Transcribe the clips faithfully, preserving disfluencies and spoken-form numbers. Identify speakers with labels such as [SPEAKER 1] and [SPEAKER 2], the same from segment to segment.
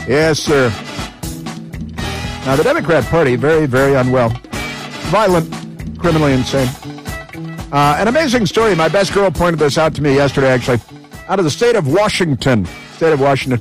[SPEAKER 1] Yes, sir. Now, the Democrat Party, very, very unwell. Violent, criminally insane. Uh, an amazing story. My best girl pointed this out to me yesterday, actually. Out of the state of Washington. State of Washington.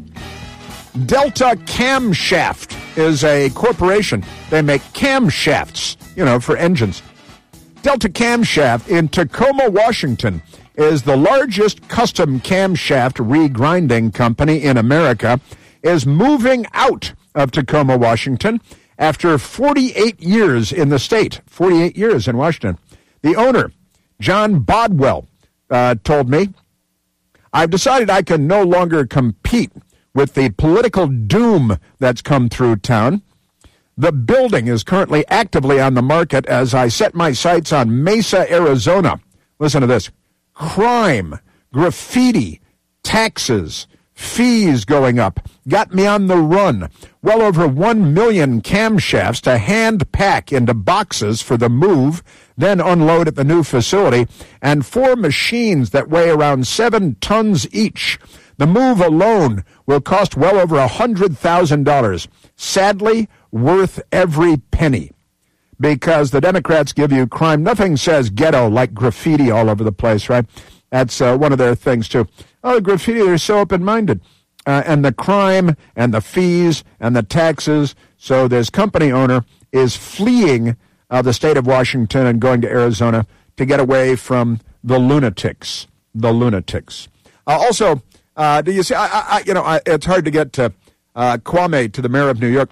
[SPEAKER 1] Delta Camshaft is a corporation. They make camshafts, you know, for engines. Delta Camshaft in Tacoma, Washington, is the largest custom camshaft regrinding company in America, is moving out of Tacoma, Washington, after forty-eight years in the state. forty-eight years in Washington. The owner, John Bodwell, uh, told me, I've decided I can no longer compete with the political doom that's come through town. The building is currently actively on the market as I set my sights on Mesa, Arizona. Listen to this. Crime, graffiti, taxes, fees going up got me on the run. Well over one million camshafts to hand pack into boxes for the move, then unload at the new facility, and four machines that weigh around seven tons each. The move alone will cost well over one hundred thousand dollars. Sadly, worth every penny. Because the Democrats give you crime. Nothing says ghetto like graffiti all over the place, right? That's uh, one of their things, too. Oh, the graffiti, they're so open-minded. Uh, and the crime and the fees and the taxes. So this company owner is fleeing uh, the state of Washington and going to Arizona to get away from the lunatics. The lunatics. Uh, also, uh, do you see, I, I, you know, I, it's hard to get to uh, Kwame, to the mayor of New York,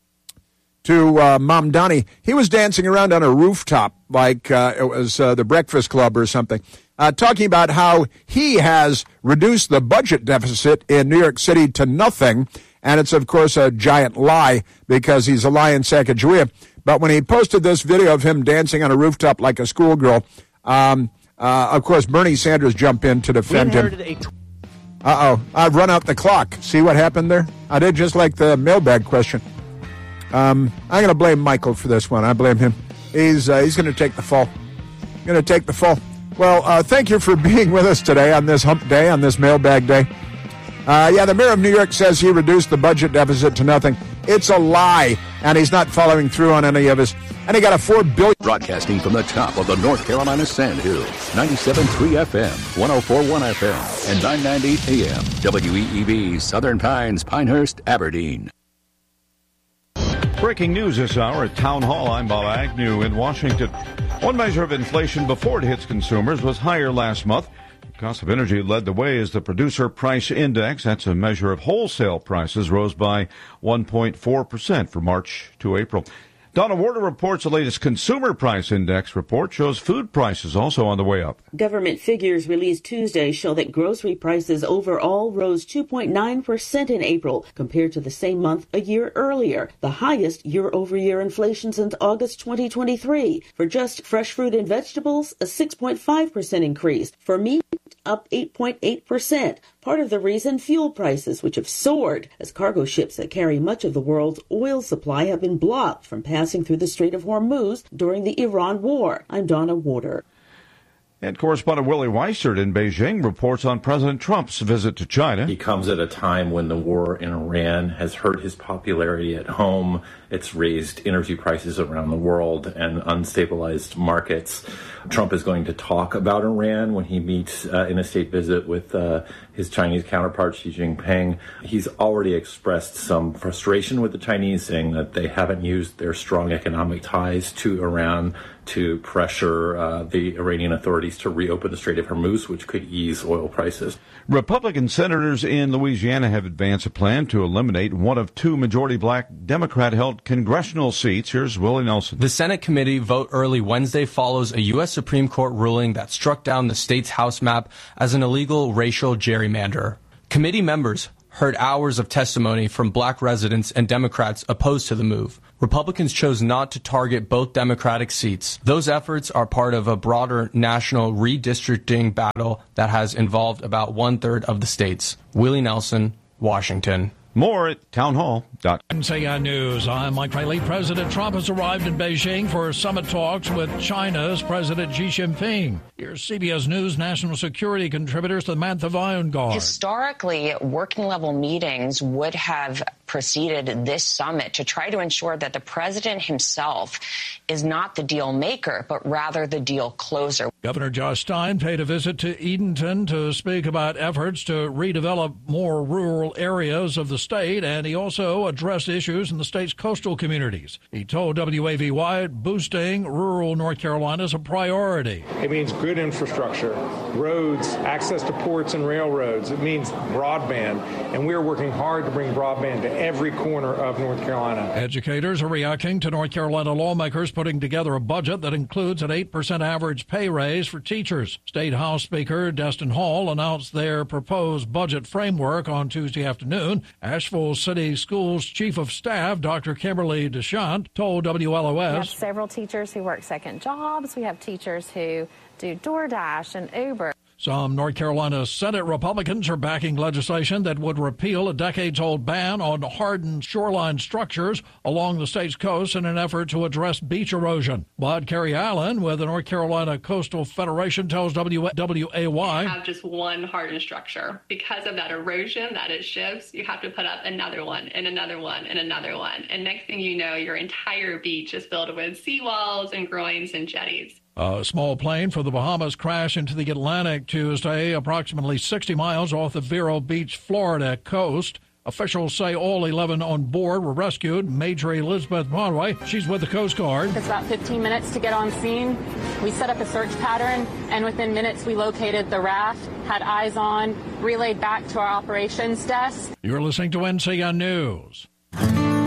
[SPEAKER 1] to uh, Mamdani. He was dancing around on a rooftop like uh, it was uh, the Breakfast Club or something, uh, talking about how he has reduced the budget deficit in New York City to nothing. And it's, of course, a giant lie because he's a lion Sacagawea. But when he posted this video of him dancing on a rooftop like a schoolgirl, um, uh, of course, Bernie Sanders jumped in to defend him. Uh-oh, I've run out the clock. See what happened there? I did just like the mailbag question. Um, I'm going to blame Michael for this one. I blame him. He's uh, he's going to take the fall. Going to take the fall. Well, uh, thank you for being with us today on this hump day, on this mailbag day. Uh, yeah, the mayor of New York says he reduced the budget deficit to nothing. It's a lie, and he's not following through on any of his. And he got a four billion dollars.
[SPEAKER 2] Broadcasting from the top of the North Carolina Sandhills, ninety-seven point three F M, one oh four point one F M, and nine ninety A M, W E E B, Southern Pines, Pinehurst, Aberdeen.
[SPEAKER 3] Breaking news this hour at Town Hall. I'm Bob Agnew in Washington. One measure of inflation before it hits consumers was higher last month. The cost of energy led the way as the Producer Price Index, that's a measure of wholesale prices, rose by one point four percent from March to April. Donna Warder reports the latest Consumer Price Index report shows food prices also on the way up.
[SPEAKER 4] Government figures released Tuesday show that grocery prices overall rose two point nine percent in April compared to the same month a year earlier, the highest year-over-year inflation since August twenty twenty-three. For just fresh fruit and vegetables, a six point five percent increase. For meat, up eight point eight percent. Part of the reason, fuel prices, which have soared as cargo ships that carry much of the world's oil supply have been blocked from passing through the Strait of Hormuz during the Iran war. I'm Donna Warder.
[SPEAKER 3] And correspondent Willie Weissert in Beijing reports on President Trump's visit to China.
[SPEAKER 5] He comes at a time when the war in Iran has hurt his popularity at home. It's raised energy prices around the world and unstabilized markets. Trump is going to talk about Iran when he meets uh, in a state visit with uh, his Chinese counterpart, Xi Jinping. He's already expressed some frustration with the Chinese, saying that they haven't used their strong economic ties to Iran to pressure uh, the Iranian authorities to reopen the Strait of Hormuz, which could ease oil prices.
[SPEAKER 3] Republican senators in Louisiana have advanced a plan to eliminate one of two majority black Democrat-held congressional seats. Here's Willie Nelson.
[SPEAKER 6] The Senate committee vote early Wednesday follows a U S Supreme Court ruling that struck down the state's House map as an illegal racial gerrymander. Committee members heard hours of testimony from black residents and Democrats opposed to the move. Republicans chose not to target both Democratic seats. Those efforts are part of a broader national redistricting battle that has involved about one-third of the states. Willie Nelson, Washington.
[SPEAKER 3] More at townhall dot com.
[SPEAKER 7] N C N News. I'm Mike Riley. President Trump has arrived in Beijing for summit talks with China's President Xi Jinping. Here's C B S News national security contributor Samantha Weingart.
[SPEAKER 8] Historically, working-level meetings would have preceded this summit to try to ensure that the president himself is not the deal maker, but rather the deal closer.
[SPEAKER 7] Governor Josh Stein paid a visit to Edenton to speak about efforts to redevelop more rural areas of the state, and he also addressed issues in the state's coastal communities. He told W A V Y boosting rural North Carolina is a priority.
[SPEAKER 9] It means good infrastructure, roads, access to ports and railroads. It means broadband, and we're working hard to bring broadband to every corner of North Carolina.
[SPEAKER 7] Educators are reacting to North Carolina lawmakers putting together a budget that includes an eight percent average pay raise for teachers. State House Speaker Destin Hall announced their proposed budget framework on Tuesday afternoon. Asheville City Schools Chief of Staff Doctor Kimberly DeShant told W L O S.
[SPEAKER 10] We have several teachers who work second jobs. We have teachers who do DoorDash and Uber.
[SPEAKER 7] Some North Carolina Senate Republicans are backing legislation that would repeal a decades-old ban on hardened shoreline structures along the state's coast in an effort to address beach erosion. But Carrie Allen with the North Carolina Coastal Federation tells W A Y.
[SPEAKER 11] You have just one hardened structure. Because of that erosion that it shifts, you have to put up another one and another one and another one. And next thing you know, your entire beach is filled with seawalls and groins and jetties.
[SPEAKER 7] A small plane from the Bahamas crashed into the Atlantic Tuesday, approximately sixty miles off the Vero Beach, Florida coast. Officials say all eleven on board were rescued. Major Elizabeth Monway, she's with the Coast Guard.
[SPEAKER 12] It's about fifteen minutes to get on scene. We set up a search pattern, and within minutes we located the raft, had eyes on, relayed back to our operations desk.
[SPEAKER 7] You're listening to N C N News.